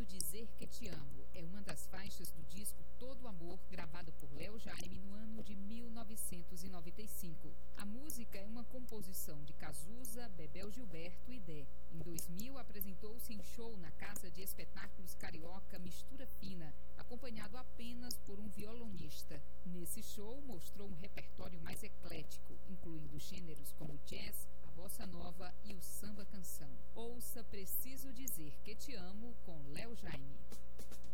Dizer Que Te Amo é uma das faixas do disco Todo Amor, gravado por Léo Jaime no ano de 1995. A música é uma composição de Cazuza, Bebel Gilberto e Dé. Em 2000, apresentou-se em show na Casa de Espetáculos Carioca Mistura Fina, acompanhado apenas por um violonista. Nesse show, mostrou um repertório mais eclético, incluindo gêneros como jazz, a bossa nova e o samba canção. Ouça Preciso Dizer Que Te Amo com Léo Jaime.